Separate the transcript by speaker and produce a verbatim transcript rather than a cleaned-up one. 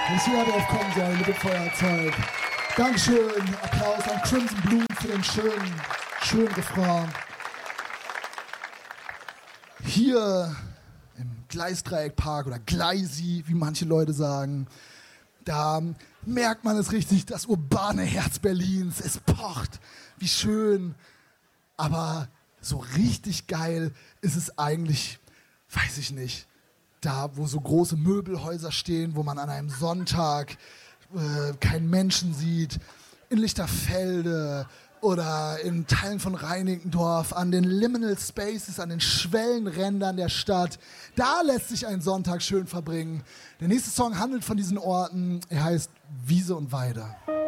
Speaker 1: Das hier drauf kommen soll mit dem Feuerzeug. Dankeschön, Applaus an Crimson Bloom für den schönen, schönen Refrain. Hier im Gleisdreieckpark oder Gleisi, wie manche Leute sagen, da merkt man es richtig, das urbane Herz Berlins. Es pocht, wie schön. Aber so richtig geil ist es eigentlich, weiß ich nicht, da wo so große Möbelhäuser stehen, wo man an einem Sonntag äh, keinen Menschen sieht, in Lichterfelde oder in Teilen von Reinickendorf, an den Liminal Spaces, an den Schwellenrändern der Stadt. Da lässt sich ein Sonntag schön verbringen. Der nächste Song handelt von diesen Orten. Er heißt Wiese und Weide.